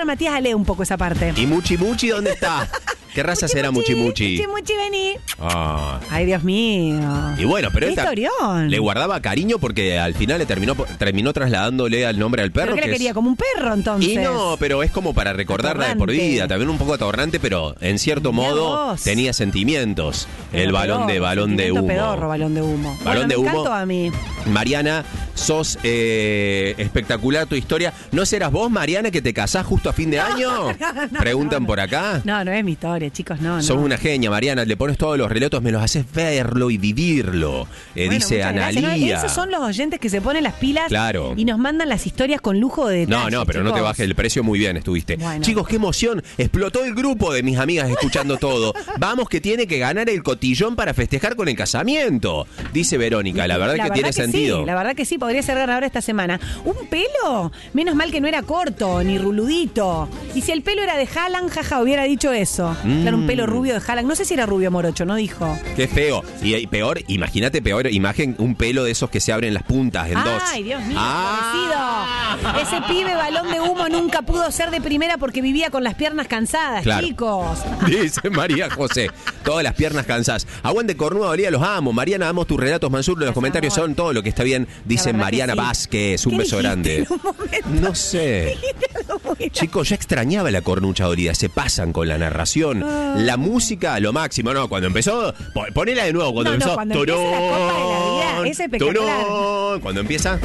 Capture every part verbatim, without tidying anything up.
al Matías a leer un poco esa parte. ¿Y Muchi Muchi dónde está? ¿Qué raza será Muchi Muchi? Muchi Muchi, vení. Ah. Ay, Dios mío. Y bueno, pero Qué él historión. le guardaba cariño porque al final le terminó terminó trasladándole al nombre al perro. ¿Pero qué que le es... quería? ¿Como un perro, entonces? Y no, pero es como para recordarla de por vida. También un poco atorrante, pero en cierto Mirá modo vos. tenía sentimientos. Pero el balón pedorro, de balón de humo. Pedorro, balón de humo. Balón Bueno, de me humo. encantó a mí. Mariana, sos eh, espectacular tu historia. ¿No serás vos, Mariana, que te casás justo a fin de año? no, no, Preguntan no. por acá. No, no es mi historia, chicos, no, Sos no. una genia, Mariana. Le pones todos los relatos, me los haces verlo y vivirlo. Eh, Bueno, dice muchas gracias. Analía. No, esos son los oyentes que se ponen las pilas Claro. y nos mandan las historias con lujo de No, detalle, no, pero no te chicos. bajes el precio, muy bien estuviste. Bueno. Chicos, qué emoción. Explotó el grupo de mis amigas escuchando todo. Vamos que tiene que ganar el cotillón para festejar con el casamiento. Dice Verónica, la verdad La que verdad tiene que sentido. Sí, la verdad que sí, podría ser ganador esta semana. ¿Un pelo? Menos mal que no era corto, ni ruludito. Y si el pelo era de Haaland, jaja, hubiera dicho eso. Mm. Claro, un pelo rubio de Haaland. No sé si era rubio morocho, no dijo. Qué feo. Y, y peor, imagínate peor imagen, un pelo de esos que se abren las puntas en dos. Ay, Dios mío, Ah. florecido. Ese pibe balón de humo nunca pudo ser de primera porque vivía con las piernas cansadas, Claro. chicos. Dice María José. Todas las piernas cansadas. Aguante Cornuda Dolía, los amo. Mariana, amo tus relatos, Mansur. Los comentarios amor. son todo lo que está bien. Dice verdad que Mariana sí. Vázquez. Un ¿Qué beso dijiste grande. en un momento? No sé. Chicos, ya extrañaba la cornucha dolida. Se pasan con la narración. Ah. La música, lo máximo. No, cuando empezó. po- Ponela de nuevo. Cuando No, no, empezó. cuando empieza la Copa de la Vida, es espectacular. turón. Cuando empieza.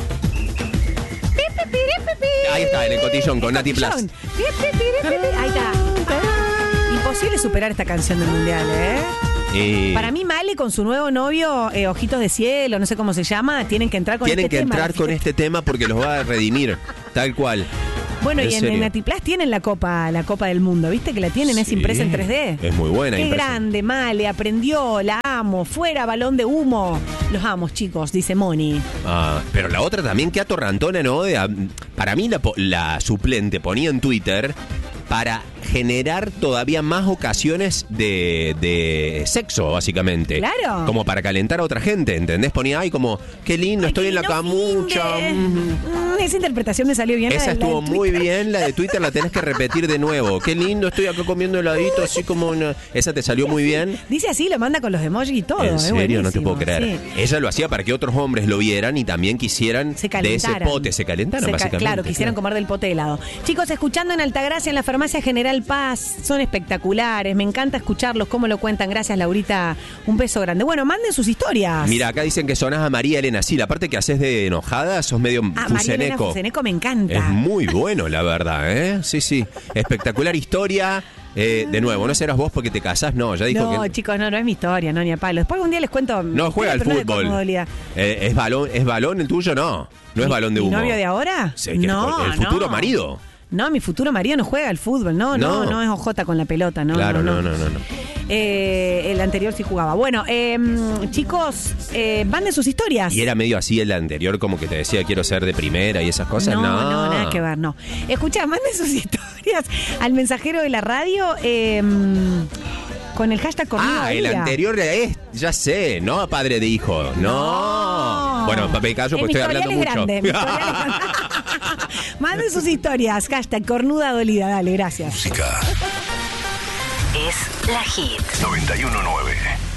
Ahí está, en el cotillón con Nati Plus. Ahí está. Imposible superar esta canción del mundial, ¿eh? Eh, Para mí, Male con su nuevo novio, eh, Ojitos de Cielo, no sé cómo se llama, tienen que entrar con tienen este que tema. entrar con este tema porque los va a redimir. Tal cual. Bueno, En y en, serio. en Natiplas tienen la Copa, la Copa del Mundo, ¿viste? Que la tienen, es Sí, impresa en tres D. es muy buena Qué impresa. grande, Male, aprendió, la amo, fuera balón de humo. Los amo, chicos, dice Moni. Ah, pero la otra también, que atorrantona, ¿no? De, ah, para mí la, po- la suplente ponía en Twitter para generar todavía más ocasiones de, de sexo, básicamente. Claro. Como para calentar a otra gente, ¿entendés? Ponía, ay, como, qué lindo, Ay, estoy qué en la lindo camucha. finde. mm. Mm, esa interpretación me salió bien. la Esa de- la de estuvo muy Twitter. bien, la de Twitter la tenés que repetir de nuevo. Qué lindo, estoy acá comiendo heladito, así como una... Esa te salió muy bien. Dice así, lo manda con los emojis y todo. En es serio, no te buenísimo, puedo creer. sí. Ella lo hacía para que otros hombres lo vieran y también quisieran Se de ese calentaran. pote, se calentaran Se ca- básicamente. Claro, quisieran comer del pote helado. Chicos, escuchando en Altagracia, en la farmacia General Paz, son espectaculares. Me encanta escucharlos, cómo lo cuentan. Gracias, Laurita. Un beso grande. Bueno, manden sus historias. Mira, acá dicen que sonás a María Elena. Sí, la parte que haces de enojada, sos medio Ah, María Elena fuseneco. Fuseneco me encanta. Es muy bueno, la verdad, ¿eh? Sí, sí. Espectacular historia. Eh, de nuevo, no serás vos porque te casás, no, ya dijo No, que... chicos, no, no es mi historia, no, ni a palo. Después algún día les cuento. No juega al pero no de fútbol. Cornuda. Eh, ¿es, balón, ¿Es balón el tuyo? No. No es ¿Mi- balón de mi humo. novio de ahora? Sí, que No, el, el futuro no. marido. No, mi futuro marido no juega al fútbol. No, no, No. no, es ojota con la pelota, no. Claro, no, no, no, no. no. Eh, el anterior sí jugaba. Bueno, eh, chicos, eh, manden sus historias. Y era medio así el anterior, como que te decía quiero ser de primera y esas cosas. No, No, no, nada que ver, no. Escuchá, manden sus historias al mensajero de la radio eh, con el hashtag Cornuda Ah, el Dolida. anterior es, ya sé, no padre de hijo. No. No. Bueno, me callo Eh, porque mi estoy hablando historial es mucho. grande, mi historial es grande. Manden sus historias, hashtag Cornuda Dolida, dale, gracias. Música Es la Hit. noventa y uno nueve.